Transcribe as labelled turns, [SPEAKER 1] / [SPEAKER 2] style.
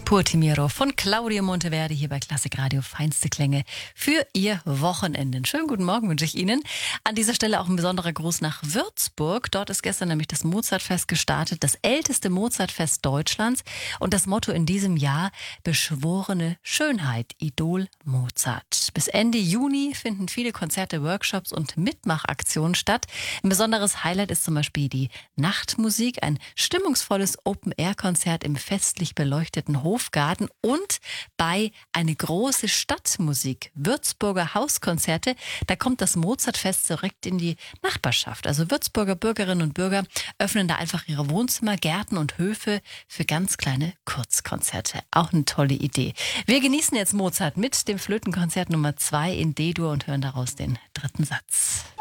[SPEAKER 1] Pur Timiro von Claudio Monteverdi hier bei Klassik Radio. Feinste Klänge für Ihr Wochenende. Schönen guten Morgen wünsche ich Ihnen. An dieser Stelle auch ein besonderer Gruß nach Würzburg. Dort ist gestern nämlich das Mozartfest gestartet, das älteste Mozartfest Deutschlands. Und das Motto in diesem Jahr: beschworene Schönheit, Idol Mozart. Bis Ende Juni finden viele Konzerte, Workshops und Mitmachaktionen statt. Ein besonderes Highlight ist zum Beispiel die Nachtmusik, ein stimmungsvolles Open-Air-Konzert im festlich beleuchteten Hofgarten und bei eine große Stadtmusik, Würzburger Hauskonzerte. Da kommt das Mozartfest direkt in die Nachbarschaft. Also Würzburger Bürgerinnen und Bürger öffnen da einfach ihre Wohnzimmer, Gärten und Höfe für ganz kleine Kurzkonzerte. Auch eine tolle Idee. Wir genießen jetzt Mozart mit dem Flötenkonzert Nummer 2 in D-Dur und hören daraus den dritten Satz.